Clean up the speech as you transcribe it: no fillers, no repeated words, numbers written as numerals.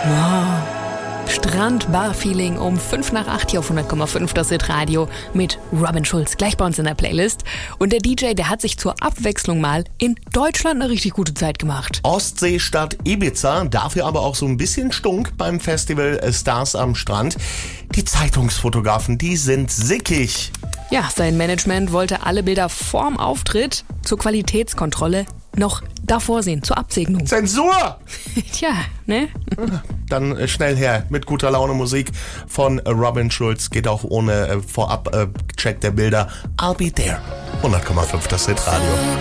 Strand-Bar-Feeling um 5 nach 8 hier auf 100,5 das Hit-Radio mit Robin Schulz, gleich bei uns in der Playlist. Und der DJ, der hat sich zur Abwechslung mal in Deutschland eine richtig gute Zeit gemacht. Ostseestadt Ibiza, dafür aber auch so ein bisschen stunk beim Festival Stars am Strand. Die Zeitungsfotografen, die sind sickig. Ja, sein Management wollte alle Bilder vorm Auftritt zur Qualitätskontrolle noch davor sehen, zur Absegnung. Zensur! Tja, ne? Dann schnell her mit guter Laune Musik von Robin Schulz. Geht auch ohne Vorab-Check der Bilder. I'll be there. 100,5 das Hit-Radio.